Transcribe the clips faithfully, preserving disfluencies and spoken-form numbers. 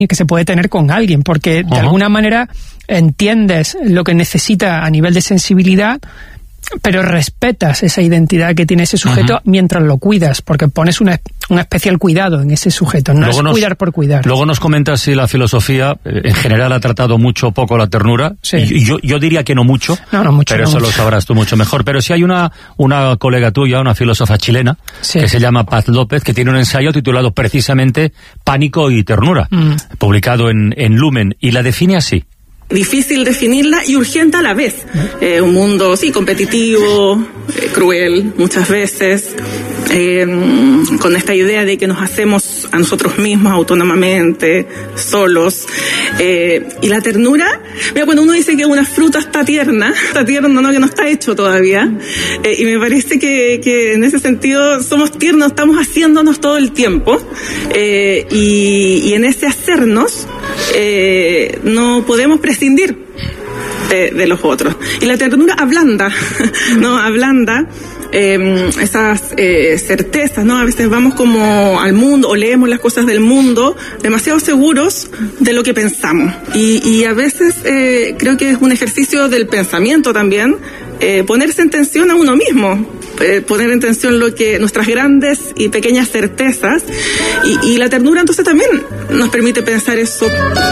que se puede tener con alguien, porque de uh-huh. alguna manera entiendes lo que necesita a nivel de sensibilidad, pero respetas esa identidad que tiene ese sujeto uh-huh. mientras lo cuidas, porque pones una, un especial cuidado en ese sujeto, no luego es nos, cuidar por cuidar. Luego nos comentas si la filosofía en general ha tratado mucho o poco la ternura, sí. y yo, yo diría que no mucho, no, no mucho pero no eso mucho. lo sabrás tú mucho mejor. Pero si hay una, una colega tuya, una filósofa chilena, sí. que se llama Paz López, que tiene un ensayo titulado precisamente Pánico y Ternura, mm. publicado en, en Lumen, y la define así. Difícil definirla y urgente a la vez. Eh, un mundo, sí, competitivo, eh, cruel, muchas veces, eh, con esta idea de que nos hacemos a nosotros mismos autónomamente, solos. Eh, y la ternura, mira, cuando uno dice que una fruta está tierna, está tierno, ¿no? Que no está hecho todavía. Eh, y me parece que, que en ese sentido somos tiernos, estamos haciéndonos todo el tiempo. Eh, y, y en ese hacernos, eh, no podemos prescindir De, de los otros. Y la ternura ablanda, ¿no? Ablanda eh, esas eh, certezas, ¿no? A veces vamos como al mundo o leemos las cosas del mundo demasiado seguros de lo que pensamos. Y, y a veces eh, creo que es un ejercicio del pensamiento también, eh, ponerse en tensión a uno mismo. Eh, poner en tensión lo que nuestras grandes y pequeñas certezas. Y, y la ternura entonces también nos permite pensar eso.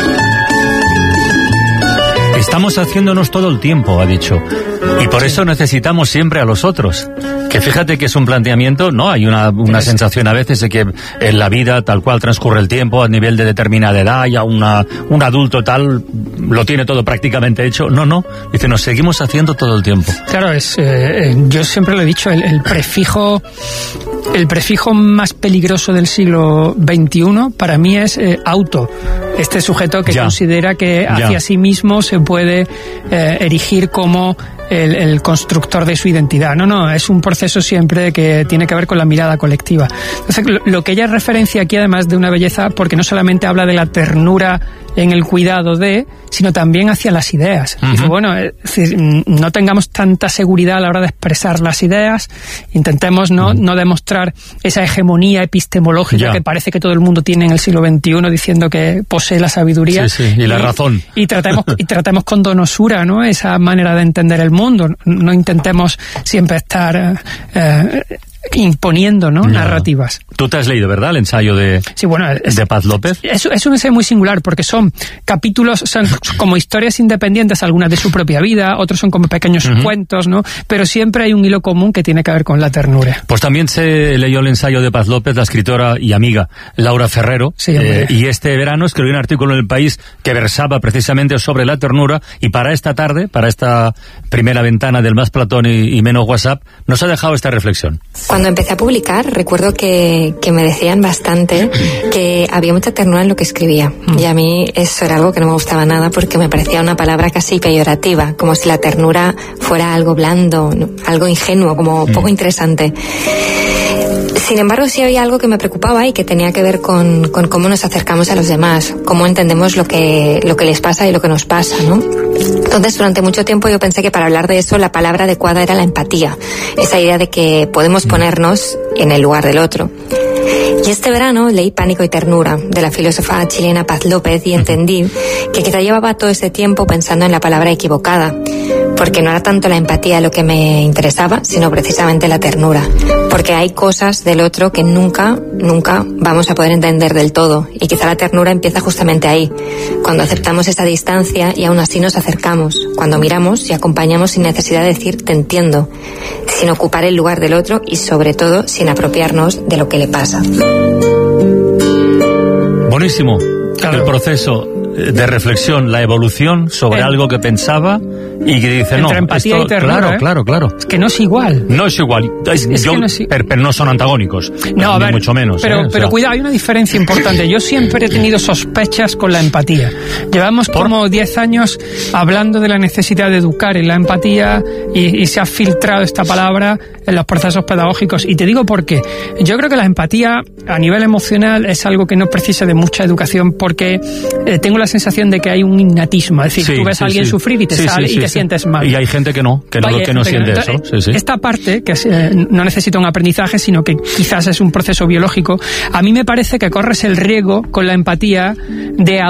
Estamos haciéndonos todo el tiempo, ha dicho, y por eso necesitamos siempre a los otros. Que fíjate que es un planteamiento, ¿no? Hay una, una sensación a veces de que en la vida, tal cual transcurre el tiempo, a nivel de determinada edad, ya una, un adulto tal lo tiene todo prácticamente hecho. No, no, dice, nos seguimos haciendo todo el tiempo. Claro, es eh, yo siempre lo he dicho, el, el prefijo el prefijo más peligroso del siglo veintiuno para mí es eh, auto. Este sujeto que ya. considera que hacia ya. sí mismo se puede eh, erigir como el, el constructor de su identidad. No, no, es un proceso siempre que tiene que ver con la mirada colectiva. Entonces, lo, lo que ella referencia aquí, además de una belleza, porque no solamente habla de la ternura en el cuidado de, sino también hacia las ideas. Uh-huh. Dice, bueno, es decir, no tengamos tanta seguridad a la hora de expresar las ideas, intentemos no, uh-huh. no demostrar esa hegemonía epistemológica ya. que parece que todo el mundo tiene en el siglo veintiuno, diciendo que posee la sabiduría. Sí, sí, y, y la razón. Y tratemos, y tratemos con donosura, ¿no? Esa manera de entender el mundo. No intentemos siempre estar eh, imponiendo, ¿no? No. narrativas. Tú te has leído, ¿verdad?, el ensayo de, sí, bueno, es, de Paz López. Es, es un ensayo muy singular porque son capítulos, son como historias independientes, algunas de su propia vida, otros son como pequeños uh-huh. cuentos, ¿no? Pero siempre hay un hilo común que tiene que ver con la ternura. Pues también se leyó el ensayo de Paz López, la escritora y amiga Laura Ferrero, sí, eh, y este verano escribió un artículo en El País que versaba precisamente sobre la ternura, y para esta tarde, para esta primera ventana del Más Platón y, y menos WhatsApp, nos ha dejado esta reflexión. Cuando empecé a publicar, recuerdo que, que me decían bastante que había mucha ternura en lo que escribía. Y a mí eso era algo que no me gustaba nada porque me parecía una palabra casi peyorativa, como si la ternura fuera algo blando, algo ingenuo, como poco interesante. Sin embargo, sí había algo que me preocupaba y que tenía que ver con, con cómo nos acercamos a los demás, cómo entendemos lo que, lo que les pasa y lo que nos pasa, ¿no? Entonces, durante mucho tiempo yo pensé que para hablar de eso la palabra adecuada era la empatía, esa idea de que podemos ponernos en el lugar del otro. Y este verano leí Pánico y Ternura, de la filósofa chilena Paz López, y entendí que quizá llevaba todo ese tiempo pensando en la palabra equivocada, porque no era tanto la empatía lo que me interesaba, sino precisamente la ternura, porque hay cosas del otro que nunca, nunca vamos a poder entender del todo, y quizá la ternura empieza justamente ahí, cuando aceptamos esa distancia y aún así nos acercamos, cuando miramos y acompañamos sin necesidad de decir te entiendo, sin ocupar el lugar del otro y sobre todo sin apropiarnos de lo que le pasa. Buenísimo. Claro. El proceso de reflexión, la evolución sobre eh. algo que pensaba y que dice, entre no, empatía esto, y ternura, claro, ¿eh? claro, claro. Es que no es igual. No es igual. Es, es yo, que no es... pero, pero no son antagónicos. No, a ver, mucho menos. Pero, ¿eh? pero o sea... cuidado, hay una diferencia importante. Yo siempre he tenido sospechas con la empatía. Llevamos ¿Por? como diez años hablando de la necesidad de educar en la empatía y, y se ha filtrado esta palabra en los procesos pedagógicos. Y te digo por qué. Yo creo que la empatía a nivel emocional es algo que no precisa de mucha educación, porque eh, tengo la sensación de que hay un innatismo. Es decir, sí, tú ves sí, a alguien sí. sufrir y te sí, sale sí, y sí, te sí. sientes mal. Y hay gente que no, que no, Vaya, que no siente no. eso. Entonces, Sí, sí. Esta parte, que es, eh, no necesita un aprendizaje, sino que quizás es un proceso biológico, a mí me parece que corres el riesgo con la empatía de